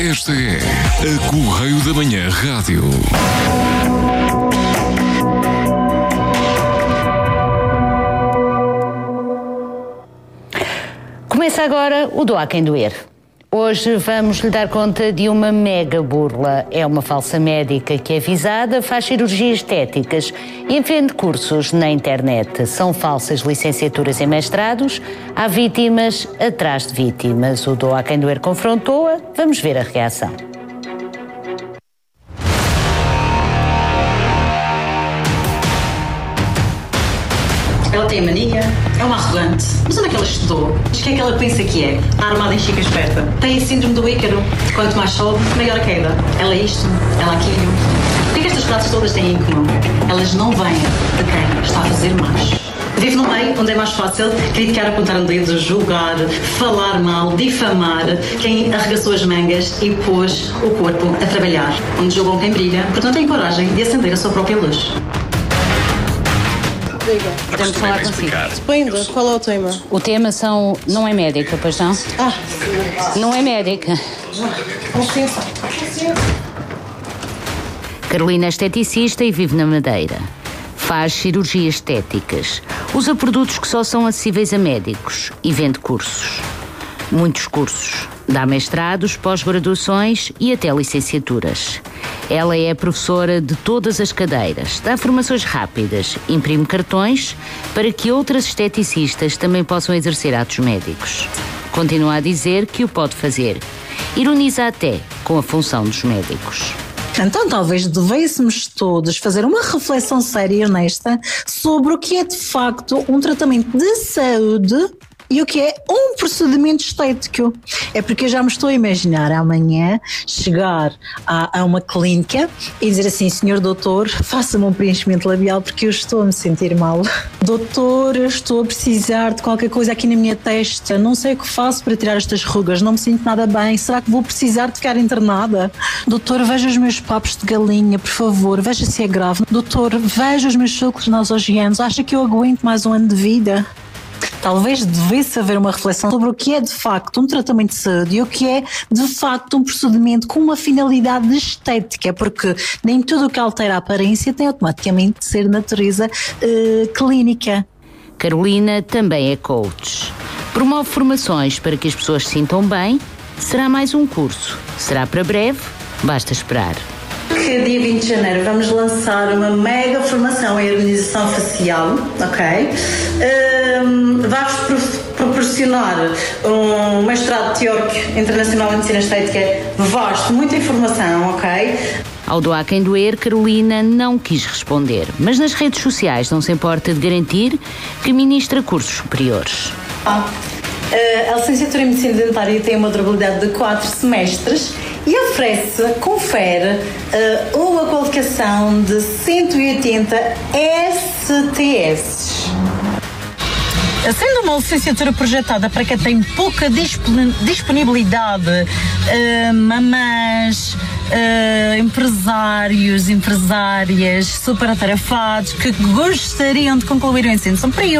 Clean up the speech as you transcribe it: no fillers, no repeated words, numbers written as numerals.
Esta é a Correio da Manhã Rádio. Começa agora o Doa Quem Doer. Hoje vamos lhe dar conta de uma mega burla. É uma falsa médica que é visada, faz cirurgias estéticas e vende cursos na internet. São falsas licenciaturas em mestrados. Há vítimas atrás de vítimas. O Doa Quem Doer confrontou-a. Vamos ver a reação. Ela tem mania, é uma arrogante. Mas onde é que ela estudou? Mas quem é que ela pensa que é? Está armada em chica esperta. Tem a síndrome do Ícaro. Quanto mais sobe, maior a queda. Ela é isto, ela aquilo. O que é que estas frases todas têm em comum? Elas não vêm de quem está a fazer mais. Vive num meio onde é mais fácil criticar, apontar um dedo, julgar, falar mal, difamar quem arregaçou as mangas e pôs o corpo a trabalhar. Onde julgam quem brilha, porque não tem coragem de acender a sua própria luz. Podemos falar consigo. Depende, qual é o tema? O tema não é médica, pois não? Não é médica. Licença. Carolina é esteticista e vive na Madeira. Faz cirurgias estéticas. Usa produtos que só são acessíveis a médicos e vende cursos. Muitos cursos. Dá mestrados, pós-graduações e até licenciaturas. Ela é professora de todas as cadeiras, dá formações rápidas, imprime cartões para que outras esteticistas também possam exercer atos médicos. Continua a dizer que o pode fazer. Ironiza até com a função dos médicos. Então talvez devêssemos todos fazer uma reflexão séria e honesta sobre o que é de facto um tratamento de saúde e o que é um procedimento estético. É porque eu já me estou a imaginar amanhã chegar a uma clínica e dizer assim: senhor doutor, faça-me um preenchimento labial porque eu estou a me sentir mal. Doutor, eu estou a precisar de qualquer coisa aqui na minha testa, não sei o que faço para tirar estas rugas, não me sinto nada bem, será que vou precisar de ficar internada? Doutor, veja os meus papos de galinha, por favor, veja se é grave. Doutor, veja os meus círculos nasogeanos, acha que eu aguento mais um ano de vida? Talvez devesse haver uma reflexão sobre o que é de facto um tratamento de saúde e o que é de facto um procedimento com uma finalidade estética, porque nem tudo o que altera a aparência tem automaticamente de ser natureza clínica. Carolina também é coach. Promove formações para que as pessoas se sintam bem. Será mais um curso. Será para breve? Basta esperar. Que dia 20 de janeiro vamos lançar uma mega formação em harmonização facial, ok? Vai-vos proporcionar um mestrado teórico internacional em medicina estética vasto, muita informação, ok? Ao Doa Quem Doer, Carolina não quis responder, mas nas redes sociais não se importa de garantir que ministra cursos superiores. A licenciatura em medicina dentária tem uma durabilidade de 4 semestres e oferece, confere, uma qualificação de 180 STS. Sendo uma licenciatura projetada para quem tem pouca disponibilidade, mamães, empresários, empresárias super atarefados que gostariam de concluir o ensino superior,